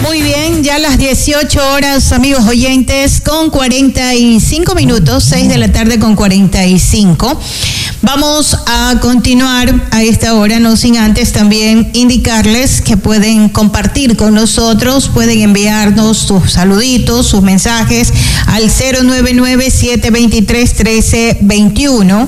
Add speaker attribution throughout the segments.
Speaker 1: Muy bien, ya las 18 horas, amigos oyentes, con 45 minutos, 6 de la tarde con 45. Vamos a continuar a esta hora, no sin antes también indicarles que pueden compartir con nosotros, pueden enviarnos sus saluditos, sus mensajes al 099-723-1321,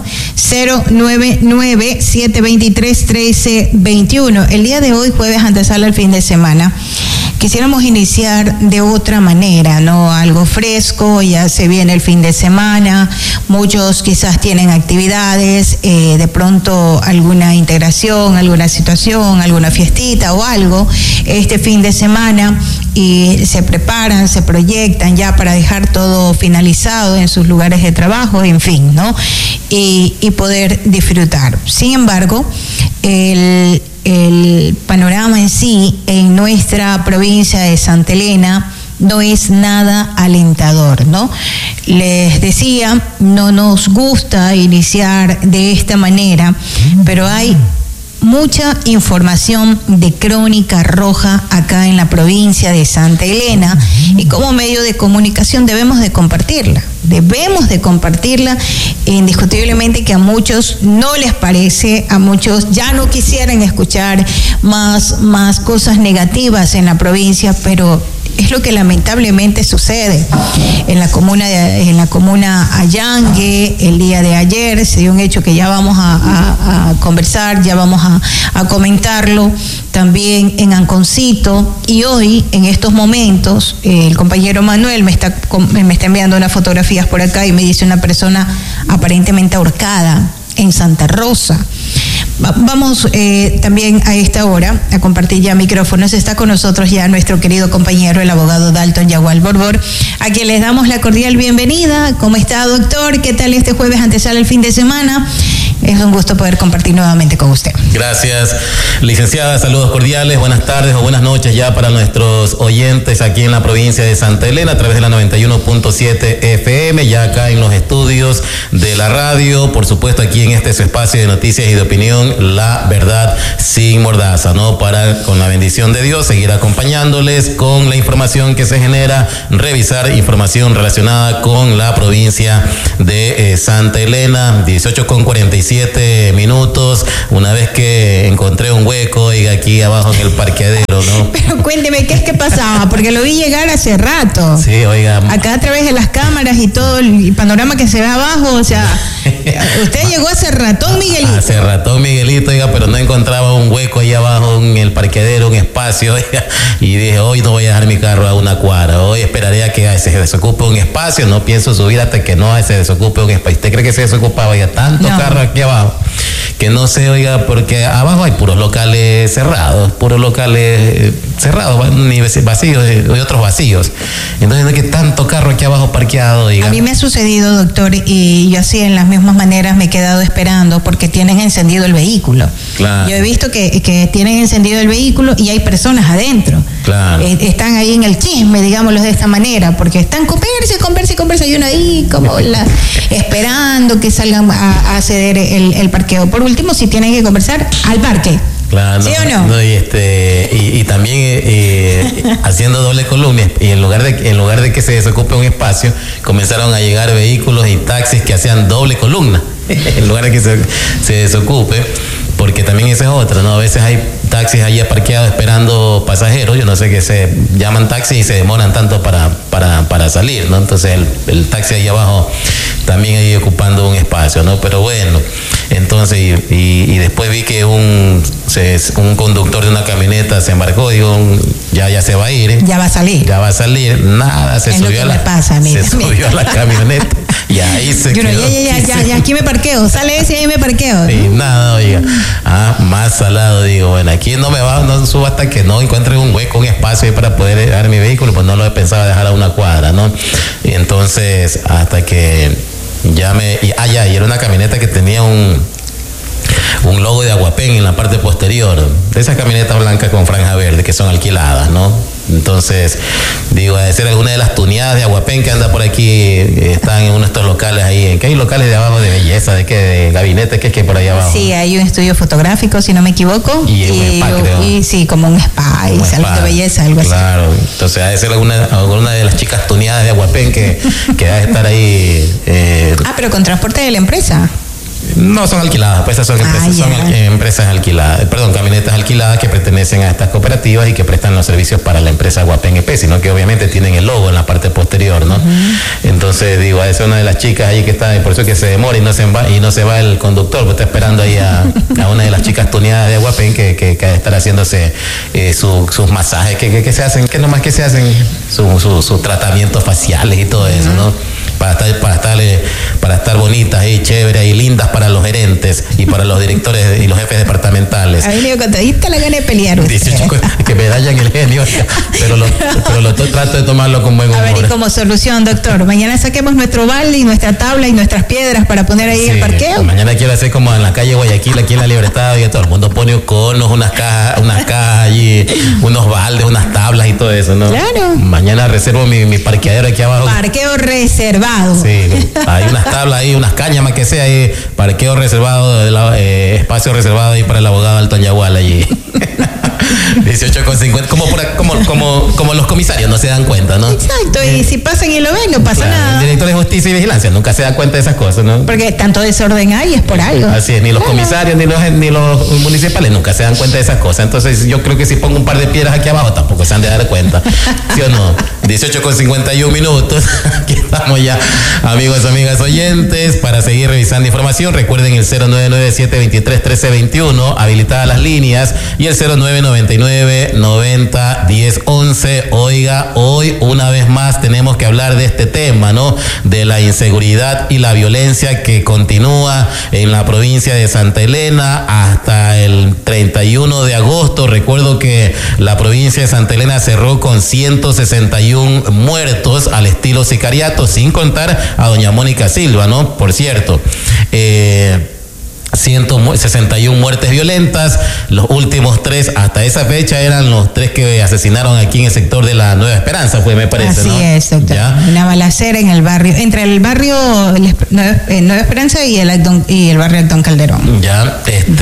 Speaker 1: 099-723-1321. El día de hoy, jueves antesala al fin de semana, quisiéramos iniciar de otra manera, ¿no? Algo fresco, ya se viene el fin de semana, muchos quizás tienen actividades, de pronto alguna integración, alguna situación, alguna fiestita o algo este fin de semana, y se preparan, se proyectan ya para dejar todo finalizado en sus lugares de trabajo, en fin, ¿no? Y poder disfrutar. Sin embargo, el panorama en sí en nuestra provincia de Santa Elena no es nada alentador, ¿no? Les decía, no nos gusta iniciar de esta manera, pero hay mucha información de crónica roja acá en la provincia de Santa Elena, y como medio de comunicación debemos de compartirla. Indiscutiblemente que a muchos no les parece, a muchos ya no quisieran escuchar más cosas negativas en la provincia, pero es lo que lamentablemente sucede. En la comuna Allangue, el día de ayer se dio un hecho que ya vamos a conversar, ya vamos a comentarlo, también en Anconcito, y hoy, en estos momentos, el compañero Manuel me está enviando unas fotografías por acá y me dice una persona aparentemente ahorcada en Santa Rosa. Vamos también a esta hora a compartir ya micrófonos. Está con nosotros ya nuestro querido compañero, el abogado Dalton Yagual Borbor, a quien les damos la cordial bienvenida. ¿Cómo está, doctor? ¿Qué tal este jueves antesala el fin de semana? Es un gusto poder compartir nuevamente con usted.
Speaker 2: Gracias, licenciada. Saludos cordiales. Buenas tardes o buenas noches ya para nuestros oyentes aquí en la provincia de Santa Elena a través de la 91.7 FM, ya acá en los estudios de la radio. Por supuesto, aquí en este espacio de noticias y de opinión, La Verdad Sin Mordaza, ¿no? Para, con la bendición de Dios, seguir acompañándoles con la información que se genera, revisar información relacionada con la provincia de Santa Elena. 18:47 minutos, una vez que encontré un hueco, oiga, aquí abajo en el parqueadero, ¿no?
Speaker 1: Pero cuénteme, ¿qué es que pasaba? Porque lo vi llegar hace rato.
Speaker 2: Sí, oiga.
Speaker 1: Acá a través de las cámaras y todo el panorama que se ve abajo, o sea, usted llegó hace ratón, Miguelito.
Speaker 2: Hace ratón, Miguelito, oiga, pero no encontraba un hueco ahí abajo en el parqueadero, un espacio, oiga, y dije, hoy no voy a dejar mi carro a una cuadra, hoy esperaré a que se desocupe un espacio, no pienso subir hasta que no se desocupe un espacio. ¿Usted cree que se desocupaba, oiga, tanto carro aquí abajo? Que no sé, oiga, porque abajo hay puros locales cerrados, ni vacíos y otros vacíos. Entonces, no es que tanto carro aquí abajo parqueado, oiga.
Speaker 1: A mí me ha sucedido, doctor, y yo así en las mismas maneras me he quedado esperando porque tienen encendido el vehículo. Claro. Yo he visto que tienen encendido el vehículo y hay personas adentro. Claro. Están ahí en el chisme, digámoslo de esta manera, porque están conversa, y uno ahí como esperando que salgan a ceder el parqueo. Por último, si tienen que conversar, al parque.
Speaker 2: Claro, ¿sí o no? Y también haciendo doble columna, y en lugar de que se desocupe un espacio, comenzaron a llegar vehículos y taxis que hacían doble columna en lugar de que se desocupe, porque también esa es otra, ¿no? A veces hay taxis allí parqueados esperando pasajeros, yo no sé qué se llaman taxis y se demoran tanto para salir, ¿no? Entonces el taxi ahí abajo también ahí ocupando un espacio, ¿no? Pero bueno, entonces y después vi que un conductor de una camioneta se embarcó, digo, ya se va a ir,
Speaker 1: ya va a salir,
Speaker 2: nada, se subió a la camioneta y ahí se quedó.
Speaker 1: Ya, aquí me parqueo, sale ese y ahí me parqueo.
Speaker 2: Y nada, oiga, más salado, digo, bueno, aquí no subo hasta que no encuentre un hueco, un espacio ahí para poder dejar mi vehículo, pues no lo pensaba dejar a una cuadra, ¿no? Y entonces, hasta que y era una camioneta que tenía un logo de Aguapén en la parte posterior, de esas camionetas blancas con franja verde que son alquiladas, ¿no? Entonces, digo, a ser alguna de las tuneadas de Aguapén que anda por aquí, están en uno de estos locales ahí, que hay locales de abajo de belleza, de gabinete, que es que por ahí abajo.
Speaker 1: Sí, hay un estudio fotográfico, si no me equivoco.
Speaker 2: Y un spa, creo.
Speaker 1: Y sí, como un spa, y salón de belleza, algo así.
Speaker 2: Claro, entonces ha de ser alguna de las chicas tuneadas de Aguapén que ha de estar ahí.
Speaker 1: Pero con transporte de la empresa.
Speaker 2: No, son alquiladas, pues esas son empresas alquiladas, camionetas alquiladas que pertenecen a estas cooperativas y que prestan los servicios para la empresa Aguapén EP, sino que obviamente tienen el logo en la parte posterior, ¿no? Entonces, digo, esa es una de las chicas ahí que está, y por eso que se demora y no se va el conductor, pues está esperando ahí a una de las chicas tuneadas de Aguapén que ha de estar haciéndose sus masajes, que se hacen, que nomás que se hacen sus tratamientos faciales y todo eso, ¿no? Para estar bonitas y chéveres y lindas para los gerentes y para los directores y los jefes departamentales.
Speaker 1: Ha venido con todita la gana de pelear usted.
Speaker 2: 18 que me dañan el genio, pero trato de tomarlo con buen humor.
Speaker 1: A ver, y como solución, doctor, mañana saquemos nuestro balde y nuestra tabla y nuestras piedras para poner ahí el parqueo.
Speaker 2: Mañana quiero hacer como en la calle Guayaquil, aquí en la Libertad, y todo el mundo pone conos, unas cajas allí, unos baldes, unas tablas y todo eso, ¿no?
Speaker 1: Claro.
Speaker 2: Mañana reservo mi parqueadero aquí abajo.
Speaker 1: Parqueo reservado.
Speaker 2: Sí, hay unas tablas ahí, unas cáñamas que sea ahí, parqueo reservado, espacio reservado ahí para el abogado Alton Yagual allí. 18,50, como los comisarios no se dan cuenta, ¿no?
Speaker 1: Exacto, y si pasan y lo ven, no pasa nada.
Speaker 2: El director de justicia y vigilancia nunca se da cuenta de esas cosas, ¿no?
Speaker 1: Porque tanto desorden hay, es por algo.
Speaker 2: Así es, ni los comisarios ni los municipales nunca se dan cuenta de esas cosas. Entonces yo creo que si pongo un par de piedras aquí abajo tampoco se han de dar cuenta. ¿Sí o no? 18,51 aquí estamos ya, amigos, amigas oyentes, para seguir revisando información. Recuerden el 0997-231321, habilitadas las líneas, y el 0999-90-1011. Oiga, hoy una vez más tenemos que hablar de este tema, ¿no? De la inseguridad y la violencia que continúa en la provincia de Santa Elena hasta el 31 de agosto. Recuerdo que la provincia de Santa Elena cerró con 161 muertos al estilo sicariato, sin contar a doña Mónica Silva, ¿no? Por cierto, 161 muertes violentas. Los últimos 3 hasta esa fecha eran los 3 que asesinaron aquí en el sector de la Nueva Esperanza, pues me parece.
Speaker 1: Así, ¿no? Es, doctor. ¿Ya? Una balacera en el barrio, entre el barrio Nueva Esperanza y el barrio Don Calderón.
Speaker 2: Ya,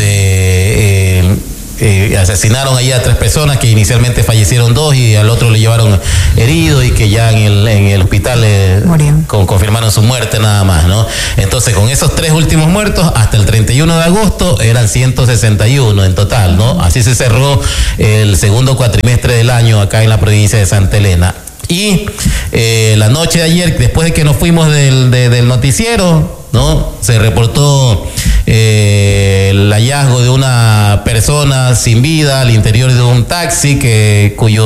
Speaker 2: asesinaron ahí a 3 personas, que inicialmente fallecieron 2 y al otro le llevaron herido, y que ya en el hospital confirmaron su muerte nada más, ¿no? Entonces, con esos 3 últimos muertos, hasta el 31 de agosto eran 161 en total, ¿no? Así se cerró el segundo cuatrimestre del año acá en la provincia de Santa Elena. Y la noche de ayer, después de que nos fuimos del noticiero, ¿no? Se reportó el hallazgo de una persona sin vida al interior de un taxi cuya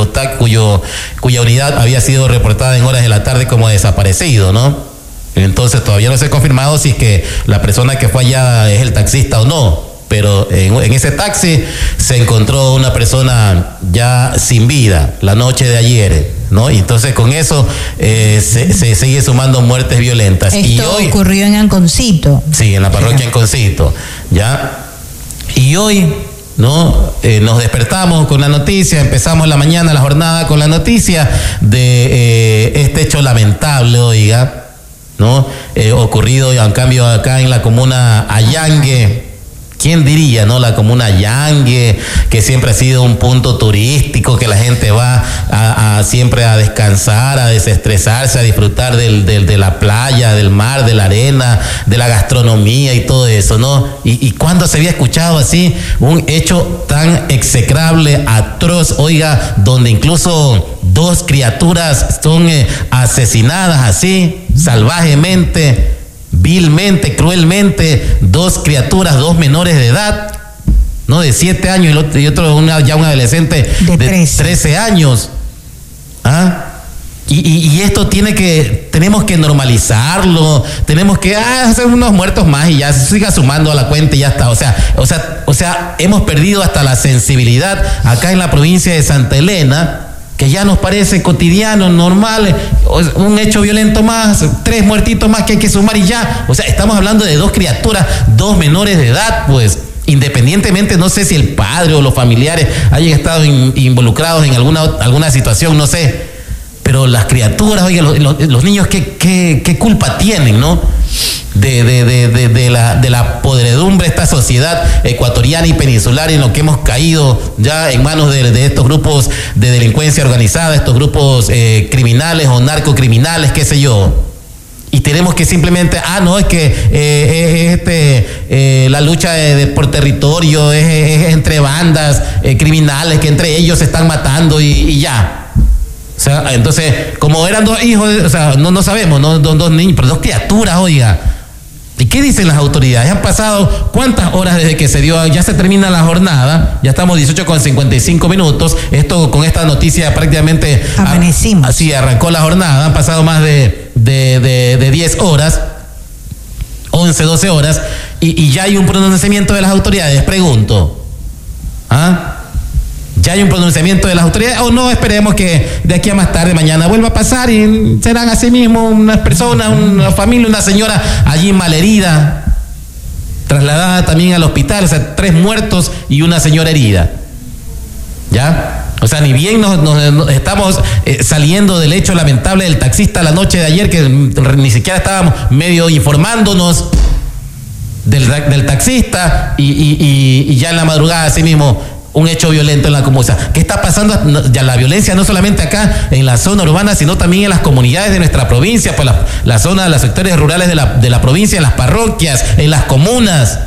Speaker 2: unidad había sido reportada en horas de la tarde como desaparecido, ¿no? Entonces todavía no se ha confirmado si es que la persona que fue allá es el taxista o no, pero en ese taxi se encontró una persona ya sin vida la noche de ayer, ¿no? Y entonces con eso se sigue sumando muertes violentas.
Speaker 1: Esto
Speaker 2: y hoy
Speaker 1: ocurrió en Anconcito.
Speaker 2: Sí, en la parroquia Anconcito, ¿ya? Y hoy, ¿no? Nos despertamos con la noticia, empezamos la mañana, la jornada con la noticia de este hecho lamentable, oiga, ¿no? Ocurrido en cambio acá en la comuna Allangue. ¿Quién diría, no? La comuna Allangue, que siempre ha sido un punto turístico, que la gente va siempre a descansar, a desestresarse, a disfrutar de la playa, del mar, de la arena, de la gastronomía y todo eso, ¿no? ¿Y cuándo se había escuchado así un hecho tan execrable, atroz, oiga, donde incluso 2 criaturas son asesinadas así, salvajemente, vilmente, cruelmente, 2 criaturas, 2 menores de edad, ¿no? De 7 años y otro ya un adolescente de 13 años. ¿Ah? Y esto tenemos que normalizarlo, tenemos que hacer unos muertos más y ya se siga sumando a la cuenta y ya está. O sea, hemos perdido hasta la sensibilidad acá en la provincia de Santa Elena, que ya nos parece cotidiano, normal, un hecho violento más, 3 muertitos más que hay que sumar y ya. O sea, estamos hablando de 2 criaturas, 2 menores de edad, pues. independientemente, no sé si el padre o los familiares hayan estado involucrados en alguna situación, no sé, pero las criaturas, oiga, los niños, ¿qué culpa tienen, no? De la podredumbre de esta sociedad ecuatoriana y peninsular en lo que hemos caído ya en manos de estos grupos de delincuencia organizada, estos grupos criminales o narcocriminales, qué sé yo. Y tenemos que simplemente, no, es que la lucha por territorio es entre bandas criminales que entre ellos se están matando y ya. O sea, entonces, como eran dos hijos, o sea, no sabemos, ¿no? Dos niños, pero dos criaturas, oiga. ¿Y qué dicen las autoridades? Han pasado cuántas horas desde que se dio, ya se termina la jornada, ya estamos 18:55. Esto con esta noticia prácticamente
Speaker 1: amanecimos.
Speaker 2: Así arrancó la jornada, han pasado más de 10 horas, 11, 12 horas, y ya hay un pronunciamiento de las autoridades, pregunto. ¿Ya hay un pronunciamiento de las autoridades? O no, esperemos que de aquí a más tarde, mañana, vuelva a pasar y serán así mismo unas personas, una familia, una señora allí malherida, trasladada también al hospital, o sea, 3 muertos y una señora herida. ¿Ya? O sea, ni bien nos estamos saliendo del hecho lamentable del taxista la noche de ayer, que ni siquiera estábamos medio informándonos del taxista, y ya en la madrugada así mismo un hecho violento en la comunidad. ¿Qué está pasando? Ya la violencia no solamente acá en la zona urbana, sino también en las comunidades de nuestra provincia, pues la zona, los sectores rurales de la provincia, en las parroquias, en las comunas,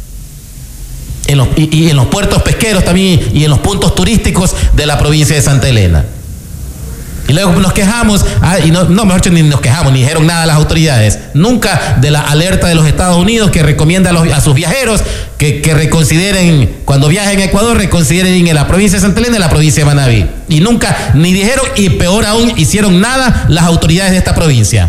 Speaker 2: y en los puertos pesqueros también, y en los puntos turísticos de la provincia de Santa Elena. Y luego nos quejamos, mejor dicho, ni nos quejamos, ni dijeron nada las autoridades, nunca, de la alerta de los Estados Unidos que recomienda a sus viajeros que reconsideren, cuando viajen a Ecuador, reconsideren en la provincia de Santa Elena y en la provincia de Manabí. Y nunca, ni dijeron, y peor aún, hicieron nada las autoridades de esta provincia.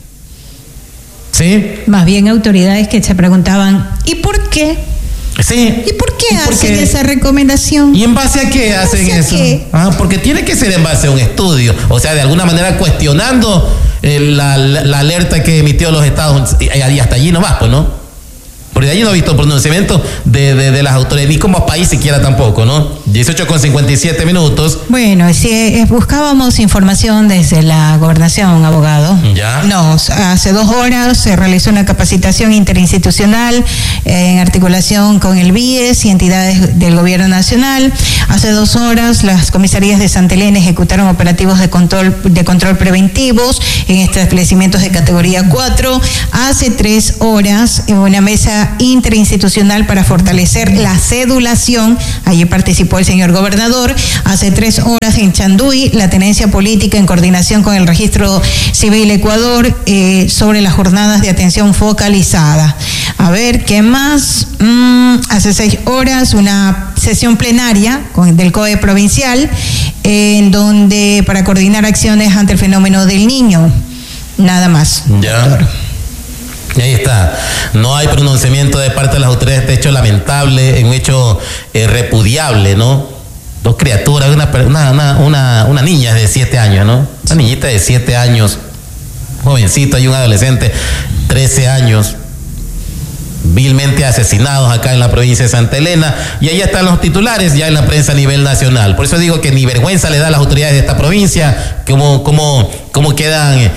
Speaker 2: ¿Sí?
Speaker 1: Más bien autoridades que se preguntaban, ¿y por qué?
Speaker 2: Sí.
Speaker 1: ¿Y por qué hacen esa recomendación?
Speaker 2: ¿Y en base a qué hacen eso? Porque tiene que ser en base a un estudio, o sea, de alguna manera cuestionando la alerta que emitió los Estados Unidos, y hasta allí nomás, pues, ¿no? Porque de allí no he visto pronunciamiento de las autoridades, ni como país siquiera tampoco, ¿no? 18:57.
Speaker 1: Bueno, si buscábamos información desde la gobernación, abogado.
Speaker 2: ¿Ya?
Speaker 1: No, hace 2 horas se realizó una capacitación interinstitucional en articulación con el BIES y entidades del gobierno nacional. Hace 2 horas las comisarías de Santa Elena ejecutaron operativos de control preventivos en establecimientos de categoría 4. Hace 3 horas una mesa interinstitucional para fortalecer la cedulación. Allí participó el señor gobernador. Hace 3 horas en Chanduy, la tenencia política en coordinación con el Registro Civil Ecuador sobre las jornadas de atención focalizada. A ver, ¿qué más? Hace 6 horas una sesión plenaria del COE provincial en donde para coordinar acciones ante el fenómeno del niño. Nada más.
Speaker 2: Ya. Doctor. Y ahí está, no hay pronunciamiento de parte de las autoridades de este hecho lamentable, un hecho repudiable, ¿no? 2 criaturas, una niña de 7 años, ¿no? Una niñita de 7 años, jovencito, y un adolescente, 13 años, vilmente asesinados acá en la provincia de Santa Elena, y ahí están los titulares ya en la prensa a nivel nacional. Por eso digo que ni vergüenza le da a las autoridades de esta provincia, cómo quedan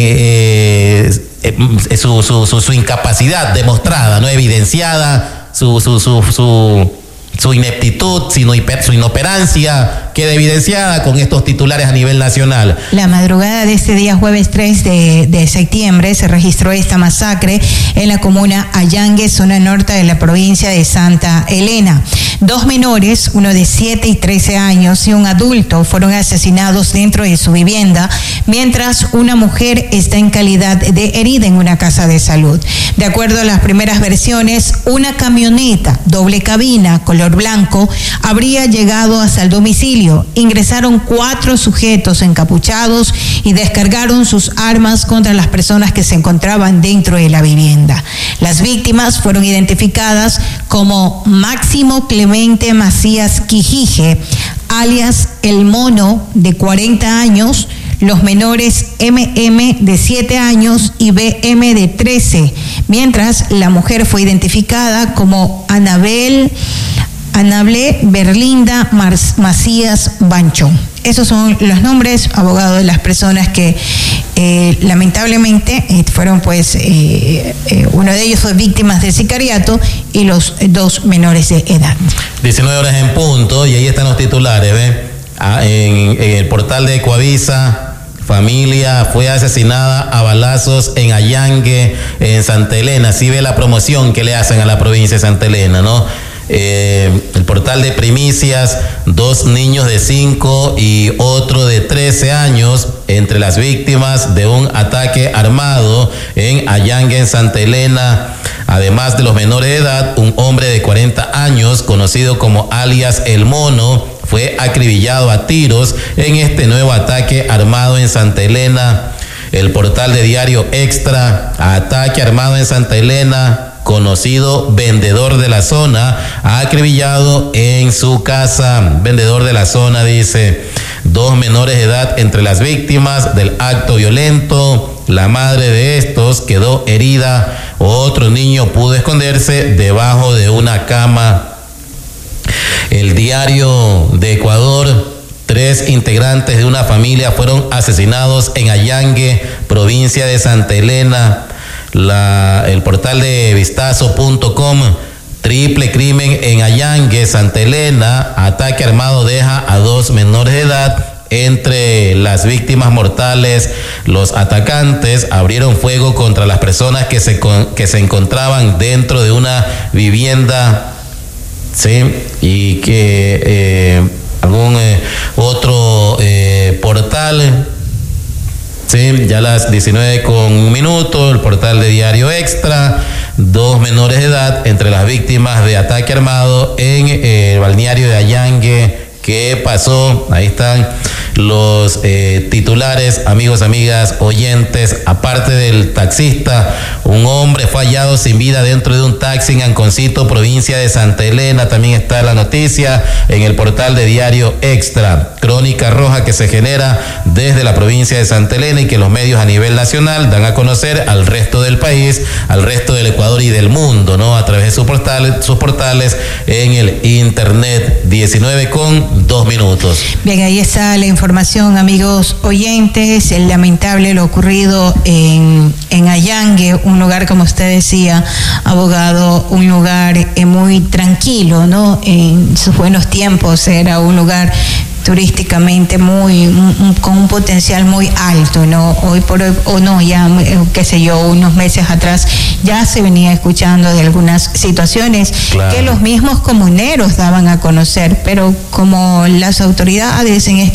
Speaker 2: su incapacidad demostrada, no evidenciada, su ineptitud, su inoperancia queda evidenciada con estos titulares a nivel nacional.
Speaker 1: La madrugada de este día, jueves 3 de septiembre, se registró esta masacre en la comuna Allangue, zona norte de la provincia de Santa Elena. 2 menores, uno de 7 y 13 años y un adulto, fueron asesinados dentro de su vivienda, mientras una mujer está en calidad de herida en una casa de salud. De acuerdo a las primeras versiones, una camioneta doble cabina color blanco habría llegado hasta el domicilio. Ingresaron 4 sujetos encapuchados y descargaron sus armas contra las personas que se encontraban dentro de la vivienda. Las víctimas fueron identificadas como Máximo Clemente Macías Quijije, alias El Mono, de 40 años, los menores MM de 7 años y BM de 13, mientras la mujer fue identificada como Anable Berlinda Macías Banchón. Esos son los nombres, abogado, de las personas que lamentablemente fueron, pues, uno de ellos fue víctimas de sicariato y los 2 menores de edad.
Speaker 2: 19 horas en punto, y ahí están los titulares, ¿ven? En el portal de Coavisa: familia fue asesinada a balazos en Allangue, en Santa Elena. Así ve la promoción que le hacen a la provincia de Santa Elena, ¿no? El portal de Primicias: 2 niños de 5 y otro de 13 años entre las víctimas de un ataque armado en Allangue, en Santa Elena. Además de los menores de edad, un hombre de 40 años, conocido como alias El Mono, fue acribillado a tiros en este nuevo ataque armado en Santa Elena. El portal de Diario Extra: ataque armado en Santa Elena. Conocido vendedor de la zona acribillado en su casa. Vendedor de la zona, dice: 2 menores de edad entre las víctimas del acto violento. La madre de estos quedó herida. Otro niño pudo esconderse debajo de una cama. El Diario de Ecuador: 3 integrantes de una familia fueron asesinados en Allangue, provincia de Santa Elena. El portal de vistazo.com: triple crimen en Allangue, Santa Elena. Ataque armado deja a 2 menores de edad entre las víctimas mortales. Los atacantes abrieron fuego contra las personas que se encontraban dentro de una vivienda, ¿sí? Y que algún otro portal. Sí, ya las 19:01, el portal de Diario Extra: 2 menores de edad entre las víctimas de ataque armado en el balneario de Allangue. ¿Qué pasó? Ahí están los titulares, amigos, amigas, oyentes. Aparte del taxista, un hombre fue hallado sin vida dentro de un taxi en Anconcito, provincia de Santa Elena. También está la noticia en el portal de Diario Extra. Crónica roja que se genera desde la provincia de Santa Elena y que los medios a nivel nacional dan a conocer al resto del país, al resto del Ecuador y del mundo, ¿no? A través de sus portales en el internet. 19:02.
Speaker 1: Bien, ahí está la información, amigos oyentes. El lamentable lo ocurrido en Allangue, un lugar, como usted decía, abogado, un lugar muy tranquilo, ¿no? En sus buenos tiempos era un lugar turísticamente con un potencial muy alto, ¿no? Hoy por hoy, o no, ya, qué sé yo, unos meses atrás ya se venía escuchando de algunas situaciones, claro, que los mismos comuneros daban a conocer, pero como las autoridades en este